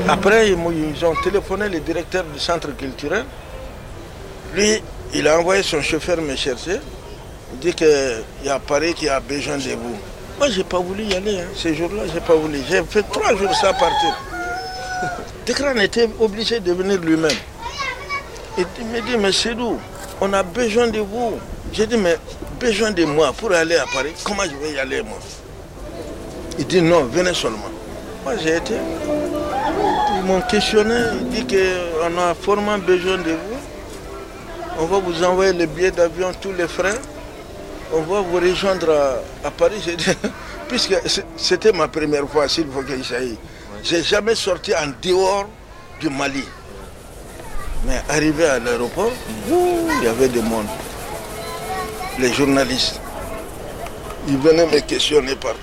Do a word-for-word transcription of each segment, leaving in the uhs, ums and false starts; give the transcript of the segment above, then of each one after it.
Après, ils ont téléphoné le directeur du centre culturel. Lui, il a envoyé son chauffeur me chercher. Il dit qu'il y a Paris qui a besoin de vous. Moi, je n'ai pas voulu y aller. Hein. Ces jours-là, je n'ai pas voulu. J'ai fait trois jours sans partir. Tekran était obligé de venir lui-même. Il me dit, mais Sédou, on a besoin de vous. J'ai dit, mais besoin de moi pour aller à Paris, comment je vais y aller, moi? Il dit, non, venez seulement. Moi, j'ai été. Ils m'ont questionné. Ils disent qu'on a fortement besoin de vous. On va vous envoyer les billets d'avion, tous les frais. On va vous rejoindre à, à Paris. J'ai dit, puisque c'était ma première fois, s'il faut que j'aille. Je n'ai jamais sorti en dehors du Mali. Mais arrivé à l'aéroport, il y avait du monde. Les journalistes, ils venaient me questionner partout.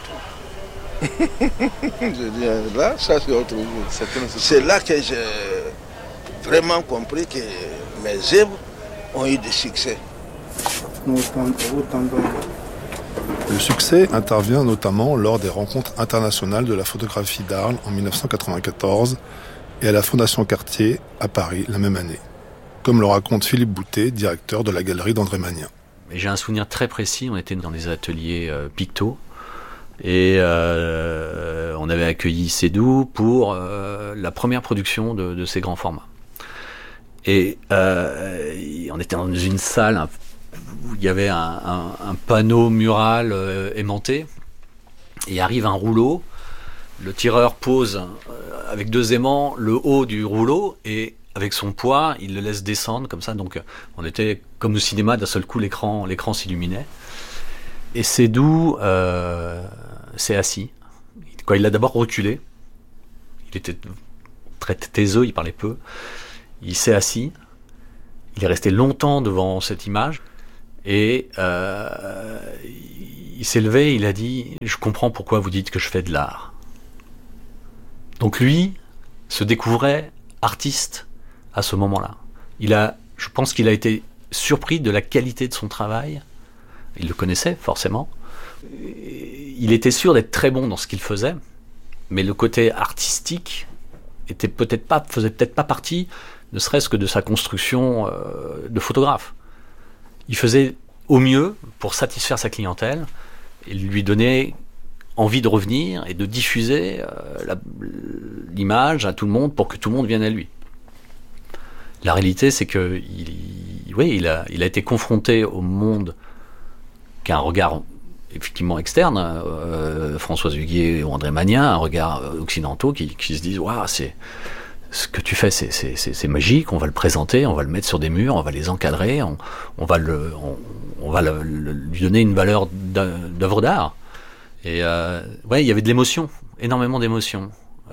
Je dis, là, ça c'est autre chose. C'est là que j'ai vraiment compris que mes œuvres ont eu du succès. Le succès intervient notamment lors des rencontres internationales de la photographie d'Arles en dix-neuf cent quatre-vingt-quatorze et à la Fondation Cartier à Paris la même année, comme le raconte Philippe Boutet, directeur de la galerie d'André Magnin. J'ai un souvenir très précis, on était dans des ateliers euh, picto et euh, on avait accueilli Sédou pour euh, la première production de, de ces grands formats. Et euh, on était dans une salle un, où il y avait un, un, un panneau mural euh, aimanté et arrive un rouleau. Le tireur pose euh, avec deux aimants le haut du rouleau et avec son poids, il le laisse descendre comme ça. Donc on était comme au cinéma, d'un seul coup l'écran, l'écran s'illuminait. Et Sédou euh, s'est assis. Quoi, il a d'abord reculé. Il était très taiseux, il parlait peu. Il s'est assis. Il est resté longtemps devant cette image. Et euh, il s'est levé, il a dit « Je comprends pourquoi vous dites que je fais de l'art ». Donc lui se découvrait artiste à ce moment-là. Il a, je pense qu'il a été surpris de la qualité de son travail. Il le connaissait forcément. Il était sûr d'être très bon dans ce qu'il faisait, mais le côté artistique était peut-être pas, faisait peut-être pas partie, ne serait-ce que de sa construction euh, de photographe. Il faisait au mieux pour satisfaire sa clientèle et lui donner envie de revenir et de diffuser euh, la, l'image à tout le monde pour que tout le monde vienne à lui. La réalité, c'est que il, oui, il a, il a été confronté au monde qui a un regard effectivement externe, euh, Françoise Huguier ou André Magnin, un regard occidentaux qui, qui se disent waouh, c'est ce que tu fais, c'est, c'est, c'est, c'est magique, on va le présenter, on va le mettre sur des murs, on va les encadrer, on, on va, le, on, on va le, le, lui donner une valeur d'œuvre d'art. Et euh, ouais, il y avait de l'émotion, énormément d'émotion.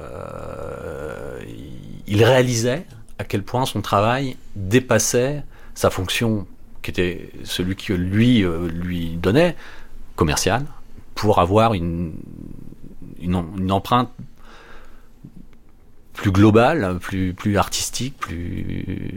Euh, il réalisait à quel point son travail dépassait sa fonction, qui était celui que lui euh, lui donnait, commercial, pour avoir une, une, une empreinte plus globale, plus, plus artistique, plus...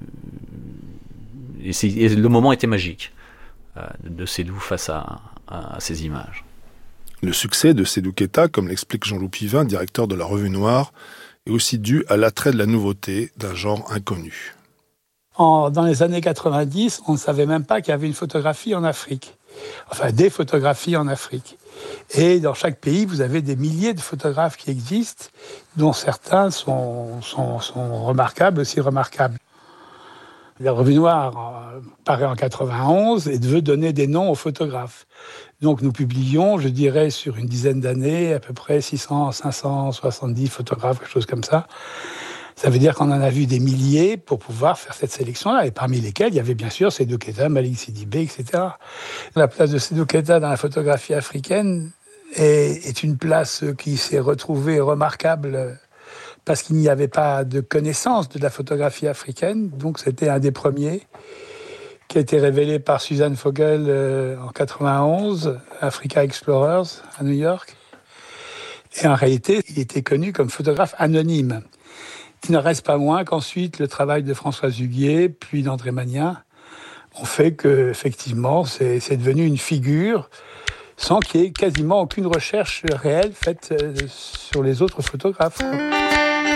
Et, c'est, et le moment était magique euh, de Sédou face à, à, à ces images. Le succès de Sédou Keita, comme l'explique Jean-Loup Pivin, directeur de la Revue Noire, est aussi dû à l'attrait de la nouveauté d'un genre inconnu. En, dans les années quatre-vingt-dix, on ne savait même pas qu'il y avait une photographie en Afrique. Enfin, des photographies en Afrique. Et dans chaque pays, vous avez des milliers de photographes qui existent, dont certains sont, sont, sont remarquables, aussi remarquables. La Revue Noire euh, paraît en quatre-vingt-onze et veut donner des noms aux photographes. Donc nous publions, je dirais, sur une dizaine d'années, à peu près six cents, cinq cent soixante-dix photographes, quelque chose comme ça. Ça veut dire qu'on en a vu des milliers pour pouvoir faire cette sélection-là, et parmi lesquels il y avait bien sûr Sédou Keita, Malick Sidibé, et cetera. La place de Sédou Keita dans la photographie africaine est, est une place qui s'est retrouvée remarquable parce qu'il n'y avait pas de connaissance de la photographie africaine, donc c'était un des premiers qui a été révélé par Suzanne Vogel euh, en quatre-vingt-onze, Africa Explorers à New York. Et en réalité, il était connu comme photographe anonyme. Il ne reste pas moins qu'ensuite, le travail de Françoise Huguier, puis d'André Magnin, ont fait que, effectivement, c'est, c'est devenu une figure sans qu'il y ait quasiment aucune recherche réelle faite sur les autres photographes.